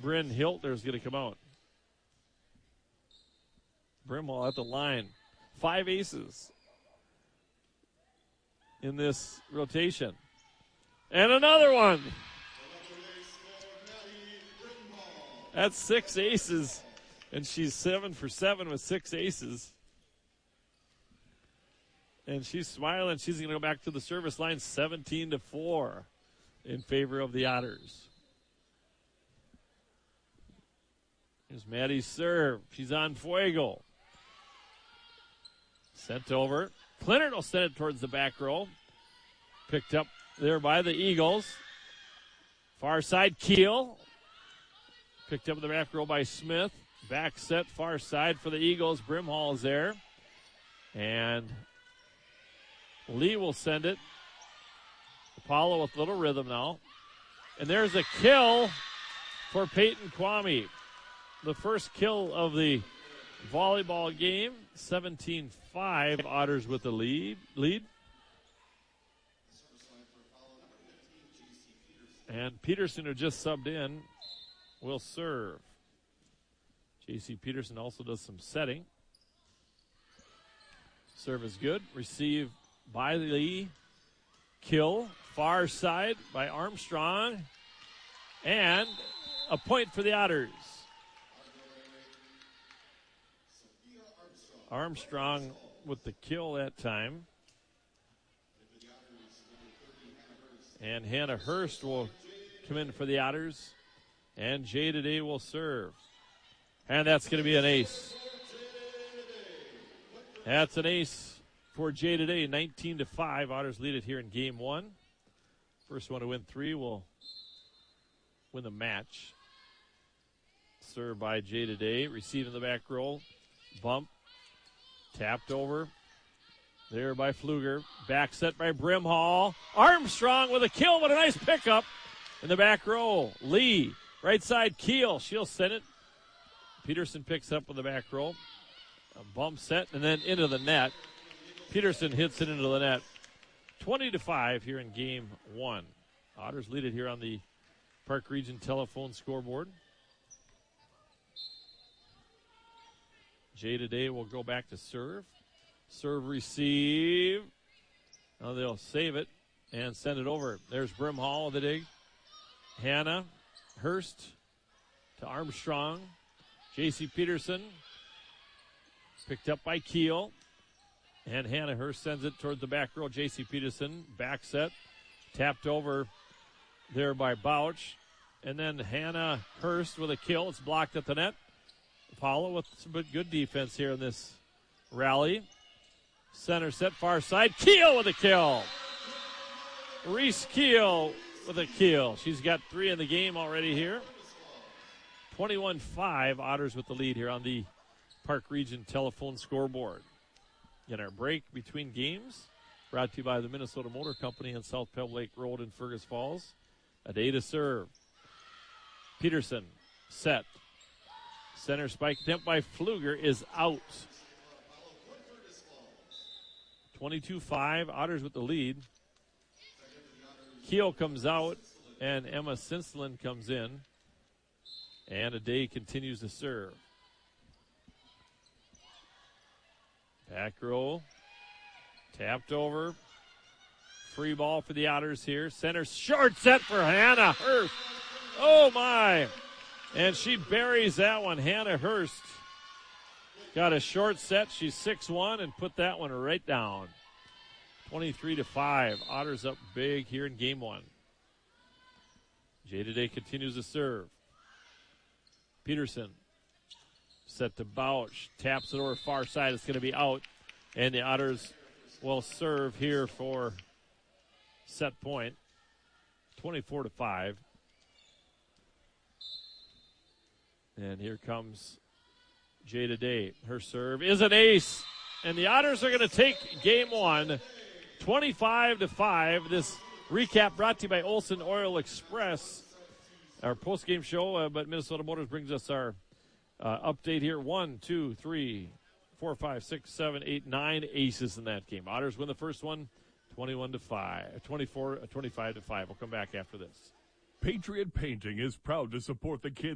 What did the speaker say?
Bryn Hiltner is going to come out. Brimhall at the line. 5 aces in this rotation. And another one. That's 6 aces. And she's 7 for 7 with 6 aces. And she's smiling. She's going to go back to the service line 17-4 in favor of the Otters. Here's Maddie's serve. She's on fuego. Sent over. Clinton will send it towards the back row. Picked up there by the Eagles. Far side, Keel. Picked up in the back row by Smith. Back set, far side for the Eagles. Brimhall is there. And Lee will send it. Apollo with little rhythm now. And there's a kill for Peyton Kwame. The first kill of the volleyball game. 17-5. Otters with the lead. And Peterson, who just subbed in, will serve. J.C. Peterson also does some setting. Serve is good. Receive by Lee. Kill. Far side by Armstrong. And a point for the Otters. Armstrong with the kill that time. And Hannah Hurst will come in for the Otters. And Jay Today will serve. And that's going to be an ace. That's an ace for Jay Today. 19-5. Otters lead it here in game 1. First one to win 3 will win the match. Served by Jay Today. Receiving the back roll. Bump. Tapped over. There by Pfluger. Back set by Brimhall. Armstrong with a kill. What a nice pickup in the back row. Lee. Right side, Keel. She'll send it. Peterson picks up with the back row. A bump set and then into the net. Peterson hits it into the net. 20-5 here in game 1. Otters lead it here on the Park Region telephone scoreboard. Jay Today will go back to serve. Serve, receive. Now they'll save it and send it over. There's Brimhall with the dig. Hannah Hurst to Armstrong. J.C. Peterson picked up by Keel. And Hannah Hurst sends it toward the back row. J.C. Peterson, back set. Tapped over there by Bouch. And then Hannah Hurst with a kill. It's blocked at the net. Apollo with some good defense here in this rally. Center set, far side. Keel with a kill. Reese Keel with a kill. She's got 3 in the game already here. 21-5. Otters with the lead here on the Park Region telephone scoreboard. In our break between games, brought to you by the Minnesota Motor Company on South Pebble Lake Road in Fergus Falls. A day to serve. Peterson set. Center spike attempt by Pfluger is out. 22-5. Otters with the lead. Keel comes out, and Emma Sinslin comes in. And a day continues to serve. Back row. Tapped over. Free ball for the Otters here. Center short set for Hannah Hurst. Oh, my. And she buries that one. Hannah Hurst got a short set. She's 6-1 and put that one right down. 23-5. Otters up big here in game 1. Jay Today continues to serve. Peterson set to Bouch. Taps it over far side. It's going to be out. And the Otters will serve here for set point. 24-5. And here comes Jay Today. Her serve is an ace. And the Otters are going to take game 1, 25-5. This recap brought to you by Olson Oil Express. Our post-game show, but Minnesota Motors brings us our update here. 1, 2, 3, 4, 5, 6, 7, 8, 9 aces in that game. Otters win the first one, 21-5, 25-5. We'll come back after this. Patriot Painting is proud to support the kids